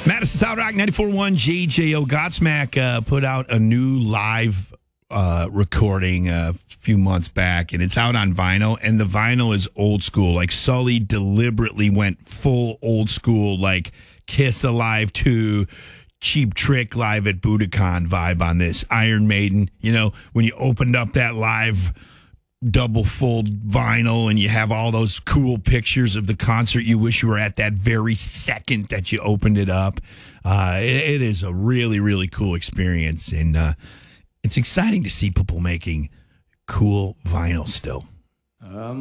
Madison South Rock 94.1 JJO Godsmack put out a new live recording a few months back, and it's out on vinyl, and the vinyl is old school. Like, Sully deliberately went full old school, like Kiss Alive 2, Cheap Trick live at Budokan vibe on this. Iron Maiden, you know, when you opened up that live double fold vinyl and you have all those cool pictures of the concert, you wish you were at that very second that you opened it up. It is a really, really cool experience, and it's exciting to see people making cool vinyl still.